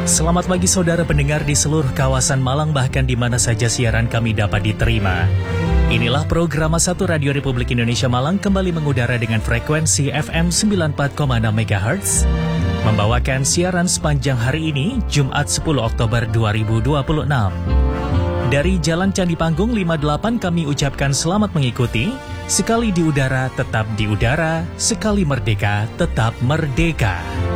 Selamat pagi saudara pendengar di seluruh kawasan Malang, bahkan di mana saja siaran kami dapat diterima. Inilah program Satu Radio Republik Indonesia Malang kembali mengudara dengan frekuensi FM 94,6 MHz. Membawakan siaran sepanjang hari ini, Jumat 10 Oktober 2026. Dari Jalan Candi Panggung 58 kami ucapkan selamat mengikuti. Sekali di udara, tetap di udara. Sekali merdeka, tetap merdeka.